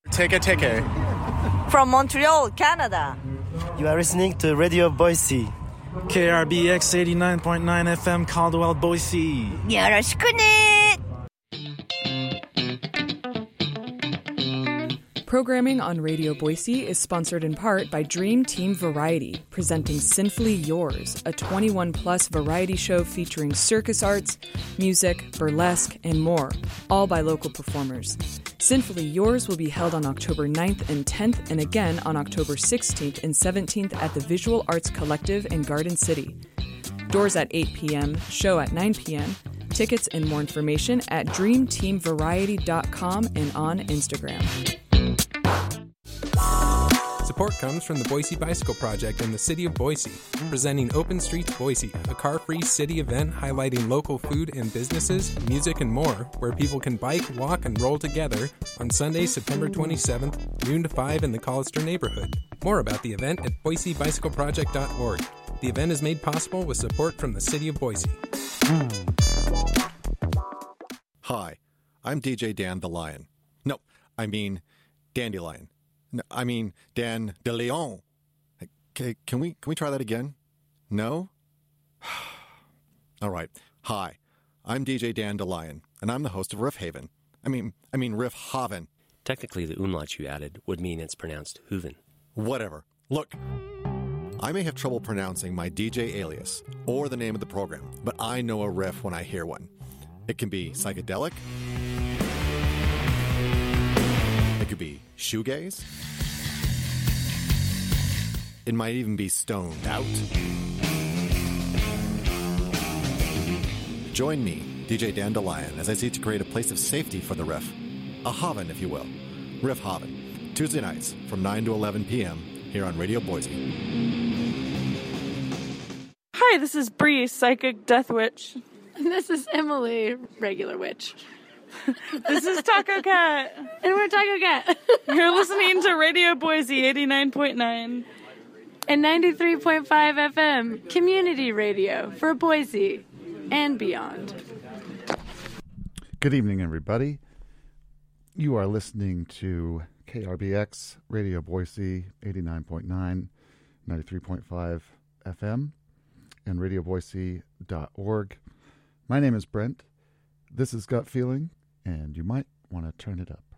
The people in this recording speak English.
Teke. From Montreal, Canada. You are listening to Radio Boise. KRBX 89.9 FM Caldwell, Boise. 요러시쿠네. Programming on Radio Boise is sponsored in part by Dream Team Variety, presenting Sinfully Yours, a 21-plus variety show featuring circus arts, music, burlesque, and more, all by local performers. Sinfully Yours will be held on October 9th and 10th, and again on October 16th and 17th at the Visual Arts Collective in Garden City. Doors at 8 p.m., show at 9 p.m., tickets and more information at dreamteamvariety.com and on Instagram. Support comes from the Boise Bicycle Project and the City of Boise, presenting Open Streets Boise, a car-free city event highlighting local food and businesses, music, and more, where people can bike, walk, and roll together on Sunday, September 27th, noon to 5 in the Collister neighborhood. More about the event at boisebicycleproject.org. The event is made possible with support from the City of Boise. Hi, I'm DJ Dan the Lion. No, I mean Dandelion. No, I mean Dan de Leon. Okay, can we try that again? No? All right. Hi, I'm DJ Dan DeLion, and I'm the host of Riff Haven. I mean Riff Haven. Technically, the umlaut you added would mean it's pronounced Hooven. Whatever. Look, I may have trouble pronouncing my DJ alias or the name of the program, but I know a riff when I hear one. It can be psychedelic. It could be shoegaze. It might even be stoned out. Join me, DJ Dandelion, as I seek to create a place of safety for the riff. A haven, if you will. Riff Haven. Tuesday nights from 9 to 11 p.m. here on Radio Boise. Hi, this is Bree, Psychic Death Witch. And this is Emily, Regular Witch. This is Taco Cat. And we're Taco Cat. You're listening to Radio Boise 89.9. And 93.5 FM, community radio for Boise and beyond. Good evening, everybody. You are listening to KRBX Radio Boise 89.9, 93.5 FM, and radioboise.org. My name is Brent. This is Gut Feeling, and you might want to turn it up.